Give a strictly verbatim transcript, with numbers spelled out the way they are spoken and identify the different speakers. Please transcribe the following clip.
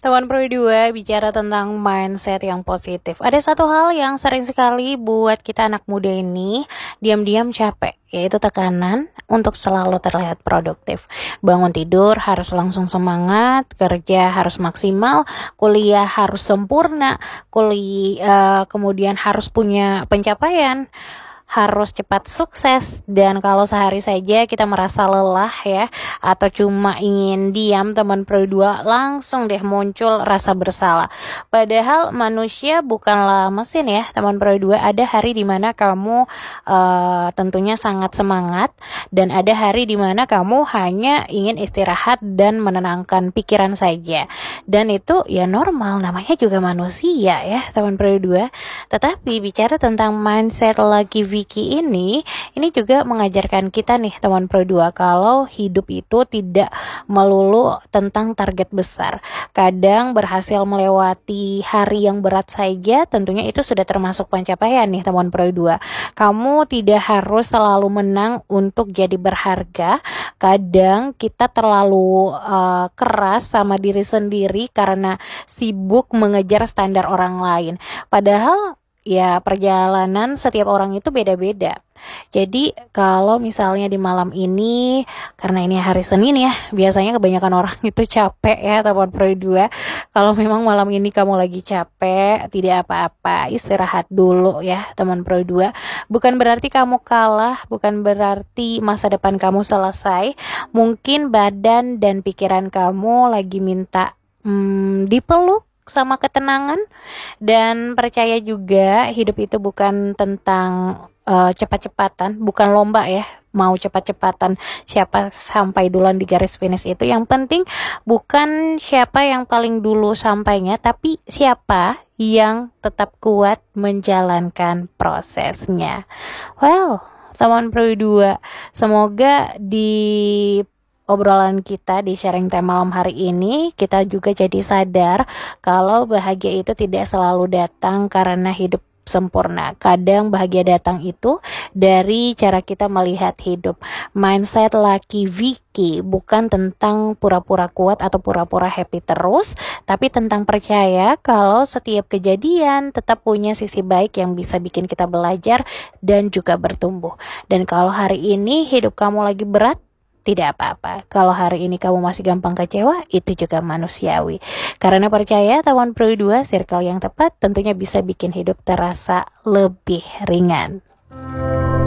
Speaker 1: Teman Pro dua bicara tentang mindset yang positif. Ada satu hal yang sering sekali buat kita anak muda ini diam-diam capek, yaitu tekanan untuk selalu terlihat produktif. Bangun tidur harus langsung semangat, kerja harus maksimal, kuliah harus sempurna, kuliah uh, kemudian harus punya pencapaian, harus cepat sukses. Dan kalau sehari saja kita merasa lelah ya, atau cuma ingin diam, teman Pro dua langsung deh muncul rasa bersalah. Padahal manusia bukanlah mesin ya, teman Pro dua. Ada hari dimana kamu uh, tentunya sangat semangat, dan ada hari dimana kamu hanya ingin istirahat dan menenangkan pikiran saja. Dan itu ya normal, namanya juga manusia ya, teman Pro dua. Tetapi bicara tentang mindset lagi Vicky ini, ini juga mengajarkan kita nih teman Pro dua, kalau hidup itu tidak melulu tentang target besar. Kadang berhasil melewati hari yang berat saja, tentunya itu sudah termasuk pencapaian nih teman Pro dua. Kamu tidak harus selalu menang untuk jadi berharga. Kadang kita terlalu uh, keras sama diri sendiri karena sibuk mengejar standar orang lain. Padahal ya perjalanan setiap orang itu beda-beda. Jadi kalau misalnya di malam ini, karena ini hari Senin ya, biasanya kebanyakan orang itu capek ya teman Pro dua. Kalau memang malam ini kamu lagi capek, tidak apa-apa, istirahat dulu ya teman Pro dua. Bukan berarti kamu kalah, bukan berarti masa depan kamu selesai. Mungkin badan dan pikiran kamu lagi minta hmm, dipeluk sama ketenangan. Dan percaya juga hidup itu bukan tentang uh, cepat-cepatan, bukan lomba ya, mau cepat-cepatan siapa sampai duluan di garis finish. Itu yang penting bukan siapa yang paling dulu sampainya, tapi siapa yang tetap kuat menjalankan prosesnya. Well, teman Pro dua, semoga di obrolan kita di sharing time malam hari ini, kita juga jadi sadar kalau bahagia itu tidak selalu datang karena hidup sempurna. Kadang bahagia datang itu dari cara kita melihat hidup. Mindset Lucky Vicky bukan tentang pura-pura kuat atau pura-pura happy terus, tapi tentang percaya kalau setiap kejadian tetap punya sisi baik yang bisa bikin kita belajar dan juga bertumbuh. Dan kalau hari ini hidup kamu lagi berat, tidak apa-apa. Kalau hari ini kamu masih gampang kecewa, itu juga manusiawi. Karena percaya teman Pro dua, circle yang tepat tentunya bisa bikin hidup terasa lebih ringan.